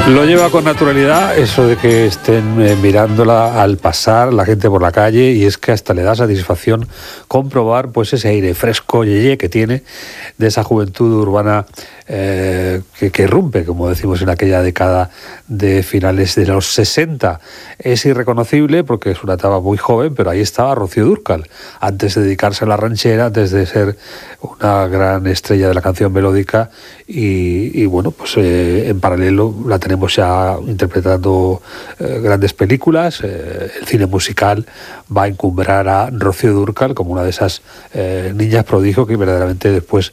Lo lleva con naturalidad, eso de que estén mirándola al pasar la gente por la calle, y es que hasta le da satisfacción comprobar pues ese aire fresco, yeye, que tiene de esa juventud urbana que irrumpe, como decimos, en aquella década de finales de los 60. Es irreconocible porque es una etapa muy joven, pero ahí estaba Rocío Dúrcal, antes de dedicarse a la ranchera, antes de ser una gran estrella de la canción melódica, y bueno, pues en paralelo la tenemos ya interpretando grandes películas. El cine musical va a encumbrar a Rocío Dúrcal como una de esas niñas prodigio que verdaderamente después